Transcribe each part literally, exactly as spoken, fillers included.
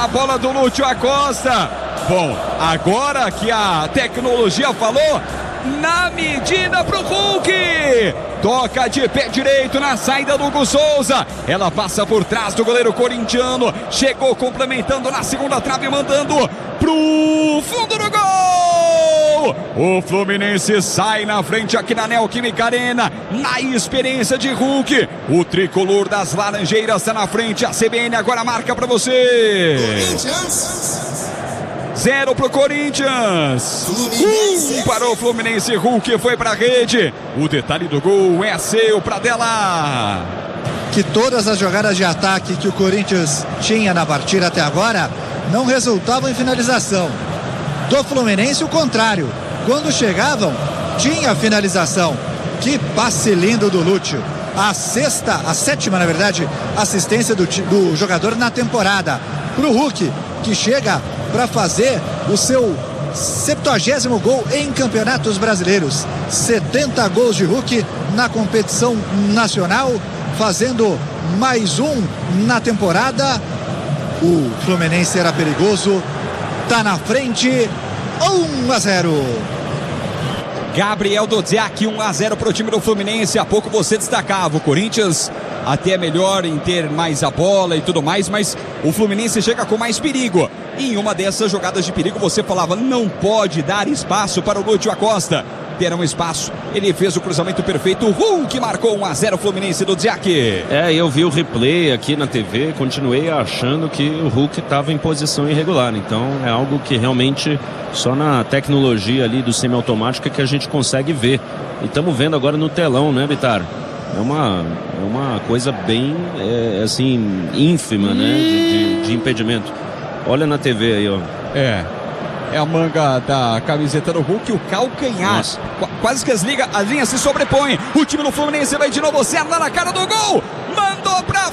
a bola do Lúcio Acosta. Bom, agora que a tecnologia falou, na medida pro Hulk. Toca de pé direito na saída do Hugo Souza. Ela passa por trás do goleiro corintiano. Chegou complementando na segunda trave, mandando pro fundo do gol. O Fluminense sai na frente aqui na Neoquímica Arena, na experiência de Hulk. O tricolor das Laranjeiras está na frente. A C B N agora marca para você. Zero pro Corinthians. Um para o Fluminense. Hulk foi pra rede. O detalhe do gol é seu, Pradella. Que todas as jogadas de ataque que o Corinthians tinha na partida até agora não resultavam em finalização. Do Fluminense, o contrário. Quando chegavam, tinha finalização. Que passe lindo do Lúcio. A sexta, a sétima, na verdade, assistência do, do jogador na temporada. Pro Hulk, que chega para fazer o seu septuagésimo gol em campeonatos brasileiros. setenta gols de Hulk na competição nacional, fazendo mais um na temporada. O Fluminense era perigoso, tá na frente, um a zero. Gabriel Dodziak, um a zero para o time do Fluminense. Há pouco você destacava, o Corinthians até melhor em ter mais a bola e tudo mais, mas o Fluminense chega com mais perigo. E em uma dessas jogadas de perigo você falava, não pode dar espaço para o Lúcio Acosta. Terão espaço, ele fez o cruzamento perfeito. O Hulk marcou um a zero Fluminense do Dodziak. É, eu vi o replay aqui na T V, continuei achando que o Hulk estava em posição irregular. Então é algo que realmente só na tecnologia ali do semiautomático que a gente consegue ver. E estamos vendo agora no telão, né, Bitar? É uma, é uma coisa bem, é, assim, ínfima, né, de, de, de impedimento. Olha na T V aí, ó. É. É a manga da camiseta do Hulk, o calcanhar. Qu quase que as, liga, as linhas se sobrepõem. O time do Fluminense vai de novo, Serra na cara do gol. Mandou pra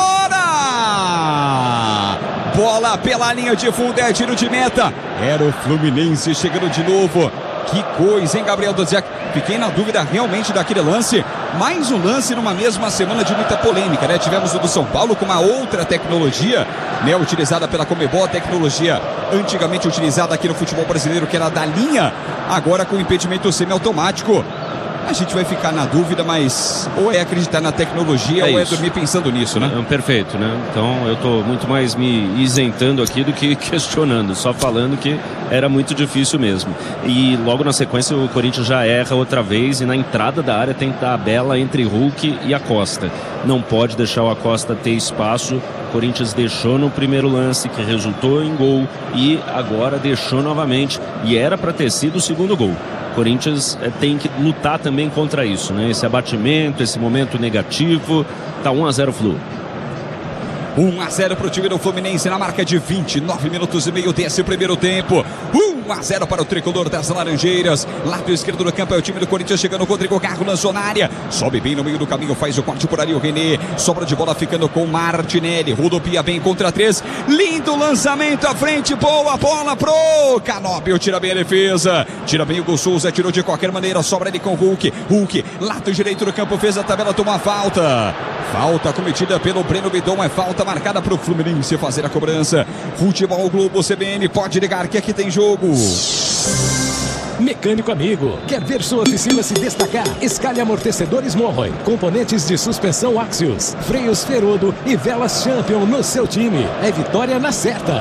fora. Bola pela linha de fundo, é tiro de meta. Era o Fluminense chegando de novo. Que coisa, hein, Gabriel Dodziak? Fiquei na dúvida realmente daquele lance. Mais um lance numa mesma semana de muita polêmica, né? Tivemos o do São Paulo com uma outra tecnologia, né? Utilizada pela Conmebol, tecnologia antigamente utilizada aqui no futebol brasileiro, que era da linha, agora com impedimento semiautomático. A gente vai ficar na dúvida, mas ou é acreditar na tecnologia é ou isso. É dormir pensando nisso, né? É, perfeito, né? Então eu tô muito mais me isentando aqui do que questionando, só falando que era muito difícil mesmo. E logo na sequência o Corinthians já erra outra vez e na entrada da área tem tabela entre Hulk e Acosta. Não pode deixar o Acosta ter espaço. O Corinthians deixou no primeiro lance, que resultou em gol, e agora deixou novamente. E era para ter sido o segundo gol. O Corinthians é, tem que lutar também contra isso, né? Esse abatimento, esse momento negativo. Tá um a zero Flu. um a zero para o time do Fluminense na marca de vinte e nove minutos e meio desse primeiro tempo. um a zero para o tricolor das Laranjeiras. Lado esquerdo do campo é o time do Corinthians chegando. O Rodrigo Carro lançou na área. Sobe bem no meio do caminho, faz o corte por ali o René. Sobra de bola ficando com Martinelli. Rodopia bem contra três. Lindo lançamento à frente. Boa bola pro Canóbio. Tira bem a defesa. Tira bem o Hugo Souza. Tirou de qualquer maneira. Sobra ele com o Hulk. Hulk, lado direito do campo. Fez a tabela, tomou a falta. Falta cometida pelo Breno Bidon. É falta marcada para o Fluminense fazer a cobrança. Futebol Globo C B N, pode ligar que aqui tem jogo. Mecânico amigo, quer ver sua oficina se destacar? Escale amortecedores Monroy, componentes de suspensão Axios, freios Ferodo e velas Champion no seu time. É vitória na certa.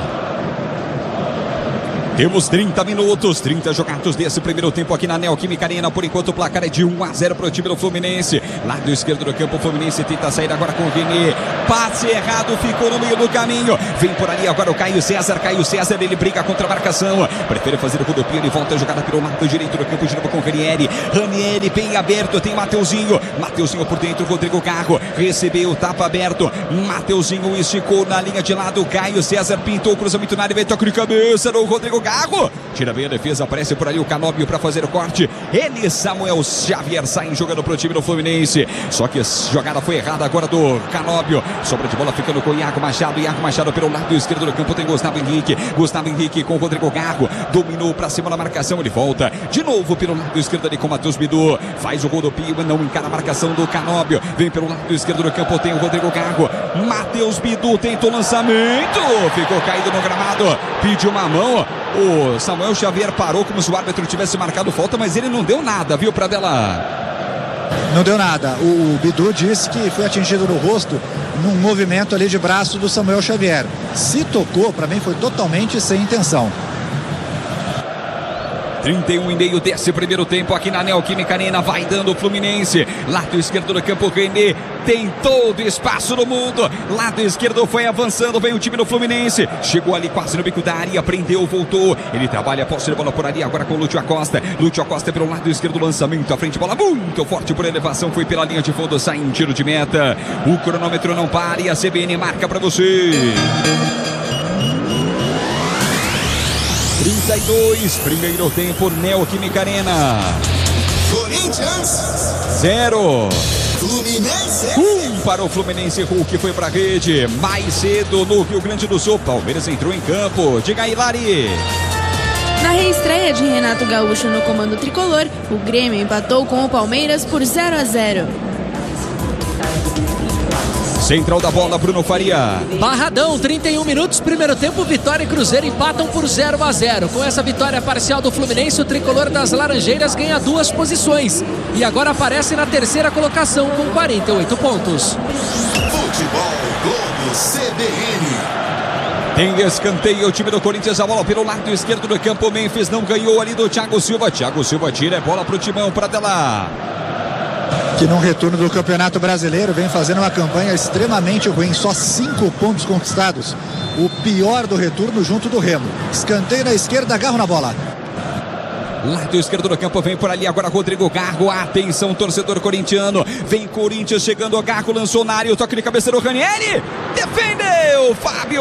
Temos trinta minutos, trinta jogados desse primeiro tempo aqui na Neoquímica Arena. Por enquanto o placar é de um a zero para o time do Fluminense. Lado esquerdo do campo, o Fluminense tenta sair agora com o René. Passe errado, ficou no meio do caminho. Vem por ali agora o Caio César. Caio César, ele briga contra a marcação. Prefere fazer o rodopio, ele volta a jogada pelo lado direito do campo, de novo com o Ranieri. Ranieri bem aberto, tem Mateuzinho. Mateuzinho por dentro, Rodrigo Carro. Recebeu, tapa aberto. Mateuzinho esticou na linha de lado. Caio César pintou o cruzamento na área, vai tocar de cabeça no Rodrigo Garro. Tira bem a defesa, aparece por ali o Canóbio para fazer o corte. Ele, Samuel Xavier, sai jogando pro time do Fluminense. Só que a jogada foi errada agora do Canóbio. Sobra de bola ficando com o Iago Machado. Iago Machado pelo lado esquerdo do campo tem Gustavo Henrique. Gustavo Henrique com o Rodrigo Garro. Dominou para cima da marcação, ele volta. De novo pelo lado esquerdo ali com o Matheus Bidu. Faz o gol do Pio, não encara a marcação do Canóbio. Vem pelo lado esquerdo do campo, tem o Rodrigo Garro. Matheus Bidu tenta o lançamento. Ficou caído no gramado. Pediu uma mão. O Samuel Xavier parou como se o árbitro tivesse marcado falta, mas ele não deu nada, viu, Pradella? Não deu nada. O Bidu disse que foi atingido no rosto num movimento ali de braço do Samuel Xavier. Se tocou, para mim foi totalmente sem intenção. trinta e um e meio desse primeiro tempo aqui na Neoquímica Arena, vai dando o Fluminense. Lado esquerdo do campo, René tem todo espaço no mundo. Lado esquerdo foi avançando, vem o time do Fluminense. Chegou ali quase no bico da área, prendeu, voltou. Ele trabalha a posse de bola por ali, agora com o Lúcio Acosta. Lúcio Acosta pelo lado esquerdo, lançamento à frente, bola muito forte por elevação, foi pela linha de fundo, sai em tiro de meta. O cronômetro não para e a C B N marca pra você. trinta e dois, primeiro tempo, Neoquímica Arena. Corinthians zero. Fluminense Um para o Fluminense, Hulk foi pra rede. Mais cedo no Rio Grande do Sul, Palmeiras entrou em campo. Diga aí, Lari. Na reestreia de Renato Gaúcho no comando tricolor, o Grêmio empatou com o Palmeiras por zero a zero. Central da bola, Bruno Faria. Barradão, trinta e um minutos, primeiro tempo, Vitória e Cruzeiro empatam por zero a zero. Com essa vitória parcial do Fluminense, o tricolor das Laranjeiras ganha duas posições. E agora aparece na terceira colocação com quarenta e oito pontos. Futebol Globo C B N. Tem escanteio o time do Corinthians, a bola pelo lado esquerdo do campo. Memphis não ganhou ali do Thiago Silva. Thiago Silva tira, é bola pro Timão, para Pradella. Que num retorno do Campeonato Brasileiro vem fazendo uma campanha extremamente ruim, só cinco pontos conquistados, o pior do retorno junto do Remo. Escanteio na esquerda, agarro na bola. Lado esquerdo do campo, vem por ali agora Rodrigo Garro. Atenção, torcedor corintiano. Vem Corinthians chegando, Garro lançou na área, o toque de cabeça do Ranieri. Defendeu, Fábio.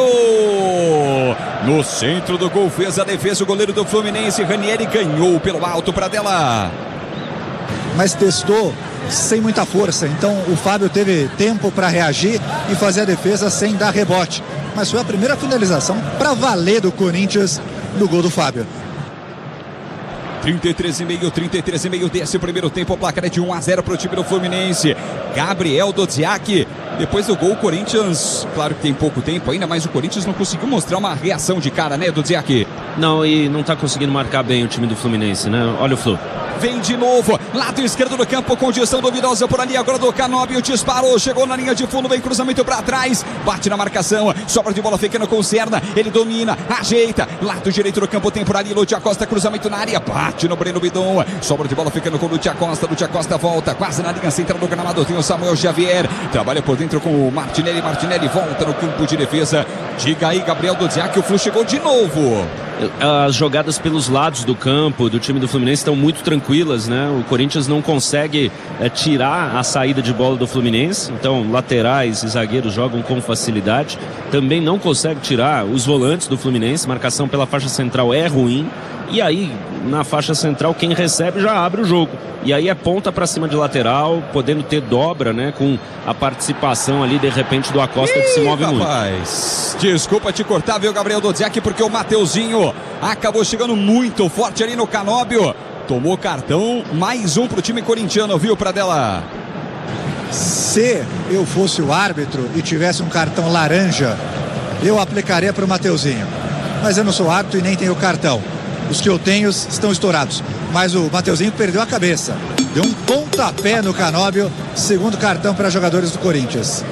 No centro do gol, fez a defesa o goleiro do Fluminense. Ranieri ganhou pelo alto, Pradella. Mas testou sem muita força, então o Fábio teve tempo para reagir e fazer a defesa sem dar rebote. Mas foi a primeira finalização para valer do Corinthians no gol do Fábio. trinta e três e meio, trinta e três e meio desse primeiro tempo, o placar é de um a zero para o time do Fluminense. Gabriel Dodziak, depois do gol, o Corinthians, claro que tem pouco tempo ainda, mas o Corinthians não conseguiu mostrar uma reação de cara, né, Dodziak? Não, e não tá conseguindo marcar bem o time do Fluminense, né? Olha o Flu. Vem de novo, lado esquerdo do campo, condição duvidosa por ali, agora do Canóbio, disparou, chegou na linha de fundo, vem cruzamento para trás, bate na marcação, sobra de bola ficando com o Serna, ele domina, ajeita, lado direito do campo tem por ali, Lúcio Acosta, cruzamento na área, bate no Breno Bidon, sobra de bola ficando com o Lúcio Acosta, Lúcio Acosta volta, quase na linha central do gramado, tem o Samuel Xavier, trabalha por dentro com o Martinelli, Martinelli volta no campo de defesa, diga aí, Gabriel Dodziak, o Flu chegou de novo. As jogadas pelos lados do campo do time do Fluminense estão muito tranquilas, né? O Corinthians não consegue é, tirar a saída de bola do Fluminense, então laterais e zagueiros jogam com facilidade. Também não consegue tirar os volantes do Fluminense, marcação pela faixa central é ruim. E aí, na faixa central, quem recebe já abre o jogo. E aí é ponta para cima de lateral, podendo ter dobra, né? Com a participação ali, de repente, do Acosta, Ih, que se move rapaz. muito. Desculpa te cortar, viu, Gabriel Dodziak, porque o Mateuzinho acabou chegando muito forte ali no Canóbio. Tomou cartão, mais um pro time corintiano, viu, Pradella? Se eu fosse o árbitro e tivesse um cartão laranja, eu aplicaria para o Mateuzinho. Mas eu não sou árbitro e nem tenho cartão. Os que eu tenho estão estourados. Mas o Mateuzinho perdeu a cabeça. Deu um pontapé no Canóbio. Segundo cartão para jogadores do Corinthians.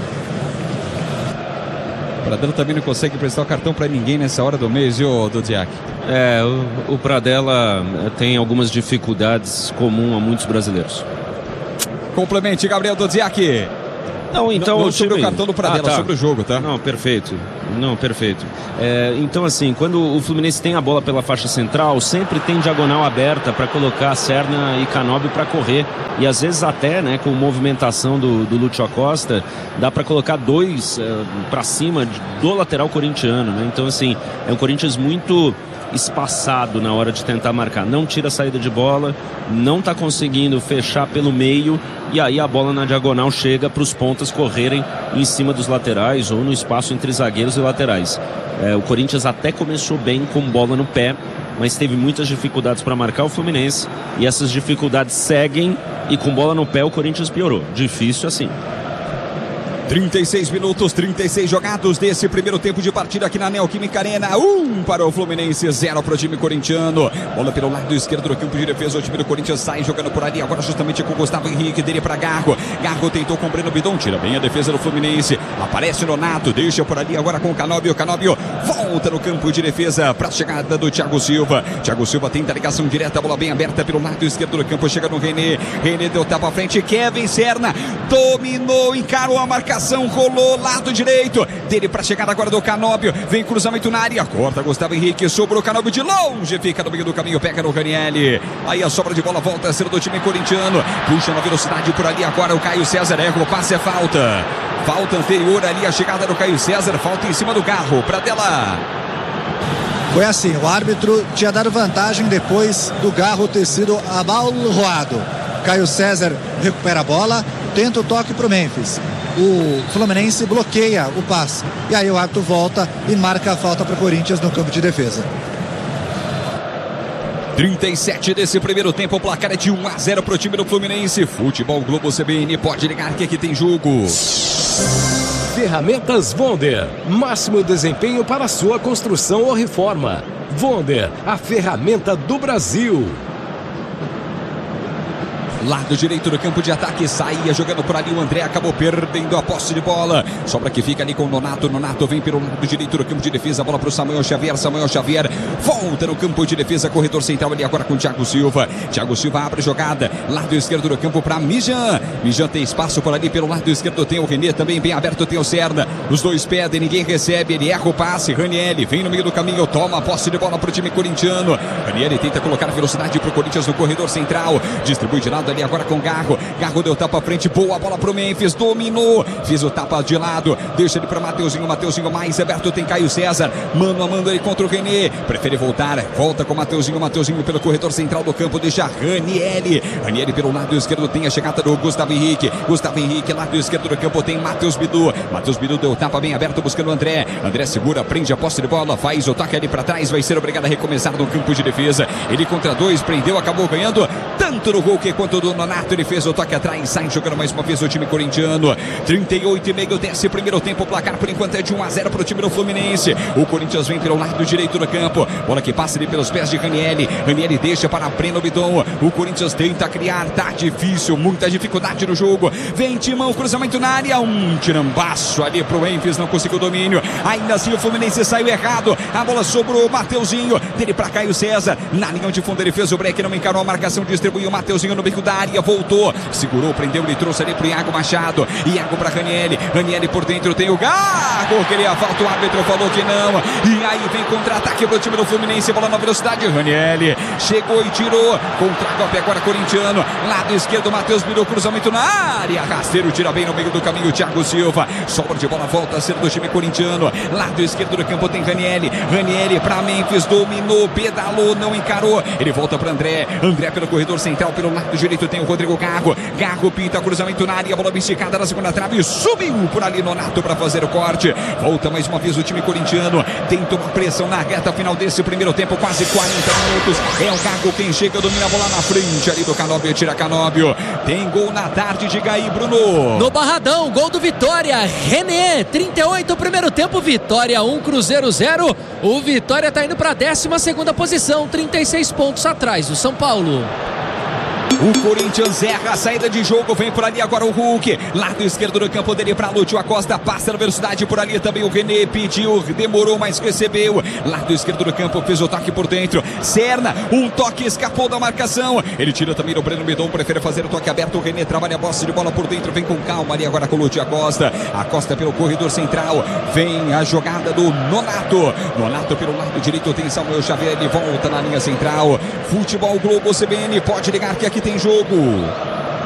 O Pradella também não consegue prestar o cartão para ninguém nessa hora do mês, viu, Dodziak? É, o, o Pradella tem algumas dificuldades comuns a muitos brasileiros. Complemente, Gabriel Dodziak. Não, então não, não o time... sobre o cartão do Pradella, ah, tá. sobre o jogo, tá? Não, perfeito. Não, perfeito. É, então, assim, quando o Fluminense tem a bola pela faixa central, sempre tem diagonal aberta para colocar Serna e Canóbio para correr. E às vezes até, né, com movimentação do, do Lúcio Acosta, dá para colocar dois é, para cima do lateral corintiano, né? Então, assim, é um Corinthians muito espaçado na hora de tentar marcar. Não tira a saída de bola, não está conseguindo fechar pelo meio, e aí a bola na diagonal chega para os pontas correrem em cima dos laterais ou no espaço entre zagueiros e laterais. É, o Corinthians até começou bem com bola no pé, mas teve muitas dificuldades para marcar o Fluminense, e essas dificuldades seguem, e com bola no pé o Corinthians piorou. Difícil assim. trinta e seis minutos, trinta e seis jogados desse primeiro tempo de partida aqui na Neoquímica Arena. Um para o Fluminense, zero para o time corintiano. Bola pelo lado esquerdo do campo de defesa. O time do Corinthians sai jogando por ali. Agora justamente com o Gustavo Henrique, dele para Garro. Garro tentou com o Breno Bidon, tira bem a defesa do Fluminense. Aparece o Nonato, deixa por ali agora com o Canóbio. Canóbio volta no campo de defesa para a chegada do Thiago Silva. Thiago Silva tenta a ligação direta, bola bem aberta pelo lado esquerdo do campo. Chega no René. René deu tapa à frente. Kevin Serna dominou, encarou a marcação. Rolou lado direito dele para chegar agora do Canóbio. Vem cruzamento na área, corta Gustavo Henrique, sobrou o Canóbio de longe, fica no meio do caminho, pega no Ranieri. Aí a sobra de bola volta a ser do time corintiano. Puxa na velocidade por ali agora o Caio César. Erra o passe, é falta. Falta anterior ali a chegada do Caio César. Falta em cima do Garro. Para dela. Foi assim, o árbitro tinha dado vantagem depois do Garro ter sido abalroado. Caio César recupera a bola, tenta o toque para o Memphis. O Fluminense bloqueia o passe. E aí o árbitro volta e marca a falta para o Corinthians no campo de defesa. trinta e sete desse primeiro tempo, o placar é de um a zero para o time do Fluminense. Futebol Globo C B N, pode ligar que aqui tem jogo. Ferramentas Wonder, máximo desempenho para sua construção ou reforma. Wonder, a ferramenta do Brasil. Lado direito do campo de ataque, saía jogando por ali o André, acabou perdendo a posse de bola. Sobra que fica ali com o Nonato. Nonato vem pelo lado direito do campo de defesa, bola para o Samuel Xavier. Samuel Xavier volta no campo de defesa, corredor central ali agora com o Thiago Silva. Thiago Silva abre jogada, lado esquerdo do campo para Mijan. Mijan tem espaço por ali pelo lado esquerdo, tem o René também bem aberto, tem o Serna. Os dois pedem, ninguém recebe, ele erra o passe. Ranieri vem no meio do caminho, toma a posse de bola para o time corintiano. Ranieri tenta colocar velocidade para o Corinthians no corredor central, distribui de lado ali agora com Garro. Garro deu tapa à frente, boa bola pro Memphis, dominou, fez o tapa de lado, deixa ele para Mateuzinho. Mateuzinho mais aberto, tem Caio César, mano a mano ele contra o René, prefere voltar, volta com Mateuzinho. Mateuzinho pelo corredor central do campo, deixa Ranieri. Ranieri pelo lado esquerdo, tem a chegada do Gustavo Henrique. Gustavo Henrique, lado esquerdo do campo, tem Matheus Bidu. Matheus Bidu deu tapa bem aberto, buscando o André. André segura, prende a posse de bola, faz o toque ali para trás, vai ser obrigado a recomeçar no campo de defesa. Ele contra dois, prendeu, acabou ganhando, tanto no gol que quanto do Nonato. Ele fez o toque atrás, sai jogando mais uma vez o time corintiano. trinta e oito e meio desse primeiro tempo, o placar por enquanto é de um a zero para o time do Fluminense. O Corinthians vem pelo lado direito do campo, bola que passa ali pelos pés de Ranieri. Ranieri deixa para Breno Bidon. O Corinthians tenta criar, tá difícil, muita dificuldade no jogo. Vem Timão, cruzamento na área, um tirambaço ali pro Memphis, não conseguiu o domínio. Ainda assim o Fluminense saiu errado, a bola sobrou o Mateuzinho, dele para Caio César. Na linha de fundo ele fez o break, não encarou a marcação, distribuiu o Mateuzinho no bico da área, voltou, segurou, prendeu, ele trouxe ali pro Iago Machado. Iago para Ranieri, Ranieri por dentro, tem o Garro, queria falta, o árbitro falou que não. E aí vem contra-ataque pro time do Fluminense, bola na velocidade, Ranieri chegou e tirou, contra-golpe agora corintiano, lado esquerdo, Matheus virou cruzamento na área, rasteiro, tira bem no meio do caminho, Thiago Silva, sobra de bola, volta a ser do time corintiano, lado esquerdo do campo tem Ranieri, Ranieri para Memphis, dominou, pedalou, não encarou, ele volta para André, André pelo corredor central, pelo lado direito tem o Rodrigo Garro, Garro pinta cruzamento na área, bola esticada na segunda trave, subiu por ali Nonato para fazer o corte, volta mais uma vez o time corintiano, tenta uma pressão na reta final desse primeiro tempo, quase quarenta minutos, é o Garro quem chega, domina a bola na frente ali do Canóbio, tira Canóbio, tem gol na tarde, diga aí Bruno. No Barradão, gol do Vitória, René, trinta e oito, primeiro tempo, Vitória um, Cruzeiro zero, o Vitória tá indo para a décima segunda posição, trinta e seis pontos atrás do São Paulo. O Corinthians erra a saída de jogo, vem por ali agora o Hulk, lado esquerdo do campo dele para Lúcio Acosta, passa na velocidade por ali também o René, pediu, demorou, mas recebeu, lado esquerdo do campo, fez o toque por dentro, Serna, um toque, escapou da marcação, ele tira também o Breno Bidon, prefere fazer o toque aberto, o René trabalha a posse de bola por dentro, vem com calma ali agora com o Lúcio Acosta, Acosta pelo corredor central, vem a jogada do Nonato, Nonato pelo lado direito tem Samuel Xavier, ele volta na linha central, Futebol Globo C B N, pode ligar que aqui tem jogo.